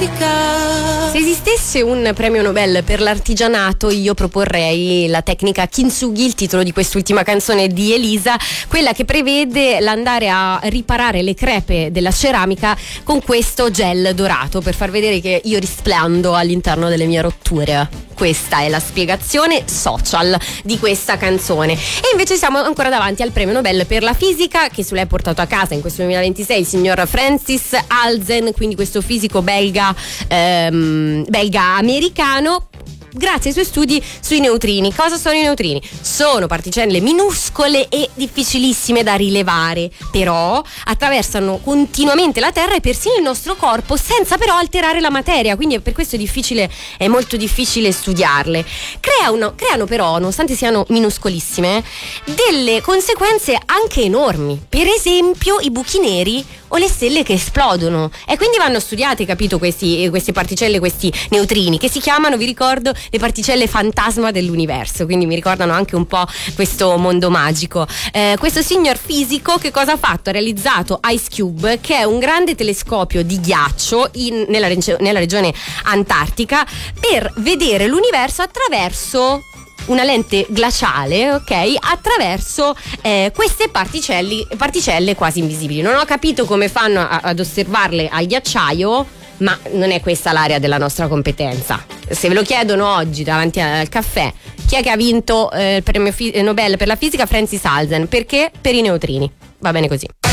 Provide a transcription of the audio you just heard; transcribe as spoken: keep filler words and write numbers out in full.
fisica. Se esistesse un premio Nobel per l'artigianato, io proporrei la tecnica Kintsugi, il titolo di quest'ultima canzone di Elisa, quella che prevede l'andare a riparare le crepe della ceramica con questo gel dorato per far vedere che io risplendo all'interno delle mie rotture. Questa è la spiegazione social di questa canzone. E invece siamo ancora davanti al premio Nobel per la fisica, che su lei ha portato a casa in questo duemilaventisei il signor Francis Halzen, quindi questo fisico belga ehm, belga americano, grazie ai suoi studi sui neutrini. Cosa sono i neutrini? Sono particelle minuscole e difficilissime da rilevare, però attraversano continuamente la Terra e persino il nostro corpo senza però alterare la materia, quindi per questo è difficile, è molto difficile studiarle. Creano, creano però, nonostante siano minuscolissime, delle conseguenze anche enormi. Per esempio i buchi neri o le stelle che esplodono, e quindi vanno studiate, capito, questi, queste particelle, questi neutrini, che si chiamano, vi ricordo, le particelle fantasma dell'universo, quindi mi ricordano anche un po' questo mondo magico. Eh, questo signor fisico che cosa ha fatto? Ha realizzato Ice Cube, che è un grande telescopio di ghiaccio in, nella, nella regione antartica, per vedere l'universo attraverso una lente glaciale, ok, attraverso eh, queste particelle, particelle quasi invisibili. Non ho capito come fanno a, ad osservarle al ghiacciaio, ma non è questa l'area della nostra competenza. Se ve lo chiedono oggi davanti al caffè, chi è che ha vinto eh, il premio fi- Nobel per la fisica? Francis Halzen. Perché? Per i neutrini. Va bene così.